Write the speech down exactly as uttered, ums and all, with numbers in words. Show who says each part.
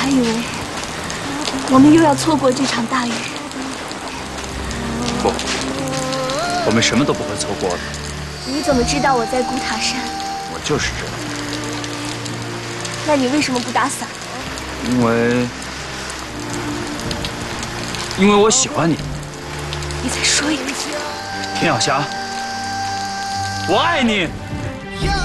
Speaker 1: 还以为我们又要错过这场大雨。
Speaker 2: 不，我们什么都不会错过的。
Speaker 1: 你怎么知道我在古塔山？
Speaker 2: 我就是知道。
Speaker 1: 那你为什么不打伞？
Speaker 2: 因为，因为我喜欢你。
Speaker 1: 你再说一遍。
Speaker 2: 田晓霞，我爱你。